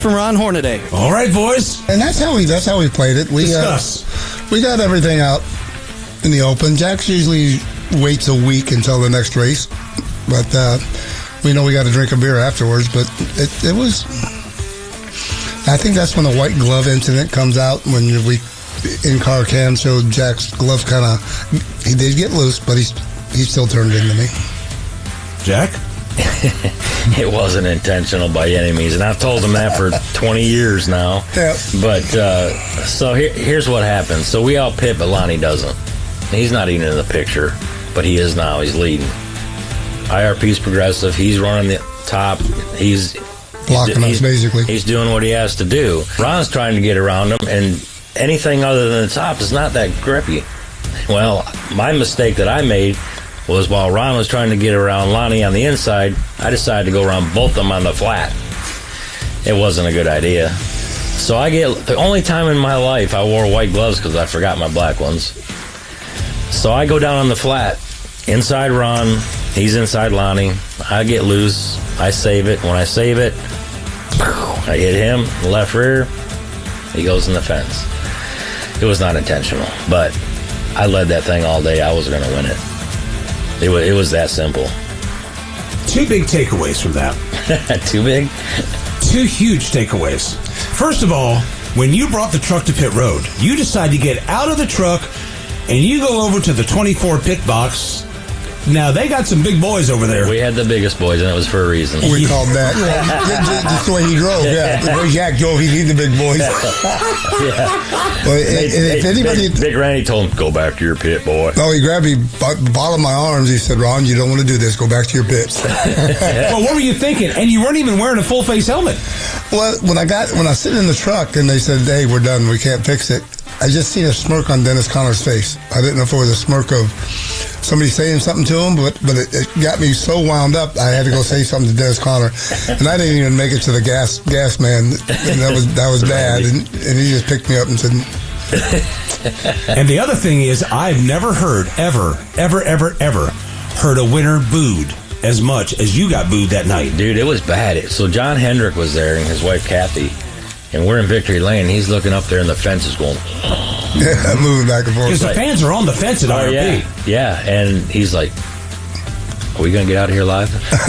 from Ron Hornaday. All right, boys. And that's how we played it. We got everything out in the open. Jack usually waits a week until the next race, but we know we got to drink a beer afterwards. But it was. I think that's when the white glove incident comes out, when we in car cam showed Jack's glove kind of. He did get loose, but he still turned it into me. Jack? It wasn't intentional by any means, and I've told him that for 20 years now. Yeah. But so here's what happens. So we all pit, but Lonnie doesn't. He's not even in the picture, but he is now. He's leading. IRP's progressive. He's running the top. He's blocking us, basically. He's doing what he has to do. Ron's trying to get around him, and anything other than the top is not that grippy. Well, my mistake that I made was while Ron was trying to get around Lonnie on the inside, I decided to go around both of them on the flat. It wasn't a good idea. So the only time in my life I wore white gloves because I forgot my black ones. So I go down on the flat, inside Ron, he's inside Lonnie. I get loose, I save it. When I save it, I hit him, left rear, he goes in the fence. It was not intentional, but I led that thing all day. I was going to win it. It was that simple. Two big takeaways from that. Too big? Two huge takeaways. First of all, when you brought the truck to pit road, you decided to get out of the truck and you go over to the 24 pit box. Now, they got some big boys over there. We had the biggest boys, and it was for a reason. We called that. Just the way he drove, yeah. The way Jack drove, he needed the big boys. Yeah. Well, if anybody... Big Randy told him, go back to your pit, boy. No, he grabbed me by the bottom of my arms. He said, Ron, you don't want to do this. Go back to your pits. Well, what were you thinking? And you weren't even wearing a full-face helmet. Well, when I was sitting in the truck and they said, hey, we're done, we can't fix it, I just seen a smirk on Dennis Connor's face. I didn't know if it was a smirk of somebody saying something to him, but it got me so wound up, I had to go say something to Dennis Connor. And I didn't even make it to the gas man. And that was bad. And he just picked me up and said... And the other thing is, I've never heard, ever heard a winner booed as much as you got booed that night. Dude, it was bad. So John Hendrick was there and his wife Kathy, and we're in Victory Lane. He's looking up there and the fence is going... Yeah, moving back and forth. Because the fans are on the fence at IRP. Yeah, and he's like, are we going to get out of here live?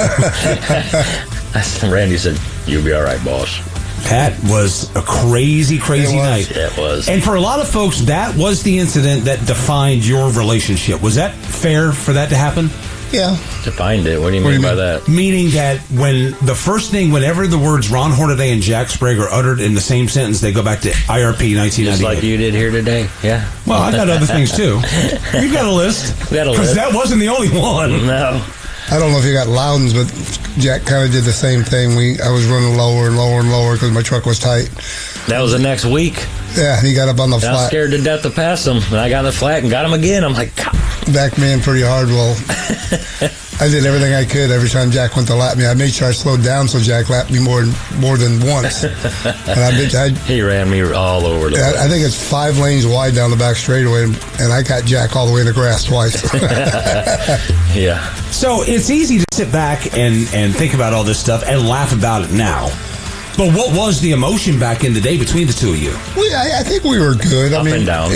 Randy said, you'll be all right, boss. That was a crazy night. Yeah, it was. And for a lot of folks, that was the incident that defined your relationship. Was that fair for that to happen? Yeah. Defined it. What do you mean by that? Meaning that whenever the words Ron Hornaday and Jack Sprague are uttered in the same sentence, they go back to IRP 1998. Just like you did here today. Yeah. Well, I got other things too. You've got a list. Because that wasn't the only one. No. I don't know if you got Loudons, but Jack kind of did the same thing. I was running lower and lower and lower because my truck was tight. That was the next week. Yeah, he got up on the flat. I was scared to death to pass him, and I got on the flat and got him again. I'm like, God. Back man pretty hard. Well, I did everything I could every time Jack went to lap me. I made sure I slowed down so Jack lapped me more than once. And he ran me all over the place. I think it's 5 lanes wide down the back straightaway, and I got Jack all the way in the grass twice. Yeah. So it's easy to sit back and think about all this stuff and laugh about it now. But what was the emotion back in the day between the two of you? I think we were good. Up and down.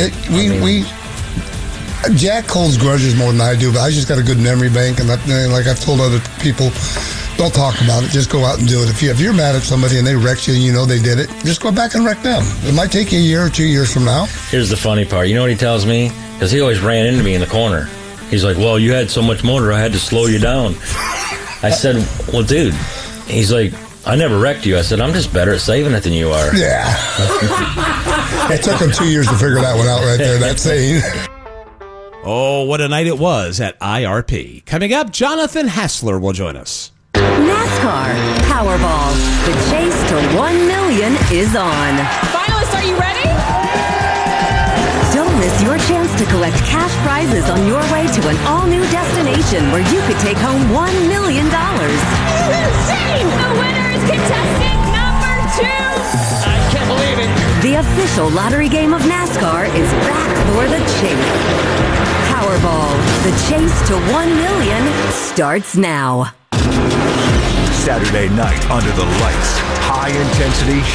Jack holds grudges more than I do, but I just got a good memory bank, and like I've told other people, don't talk about it. Just go out and do it. If you're mad at somebody and they wrecked you and you know they did it, just go back and wreck them. It might take you a year or 2 years from now. Here's the funny part. You know what he tells me? Because he always ran into me in the corner. He's like, well, you had so much motor, I had to slow you down. I said, well, dude. He's like, I never wrecked you. I said, I'm just better at saving it than you are. Yeah. It took him 2 years to figure that one out right there, that saying. Oh, what a night it was at IRP. Coming up, Jonathan Hassler will join us. NASCAR Powerball. The chase to 1 million is on. Finalists, are you ready? Don't miss your chance to collect cash prizes on your way to an all-new destination where you could take home $1 million. Insane! The winner is contestant number 2. I can't believe it. The official lottery game of NASCAR is back for the chase. Powerball. The chase to 1 million starts now. Saturday night under the lights. High high-intensity